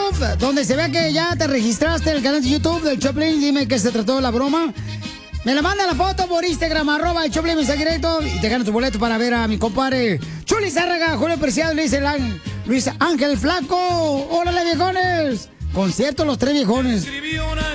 YouTube, donde se ve que ya te registraste en el canal de YouTube del Choplin. Dime qué se trató de la broma. Me la manda la foto por Instagram, @el Choplin, mensaje directo, y te ganas tu boleto para ver a mi compadre Chuli Zárraga, Julio Preciado, Luis Ángel Flaco. ¡Órale, viejones! Concierto Los Tres Viejones.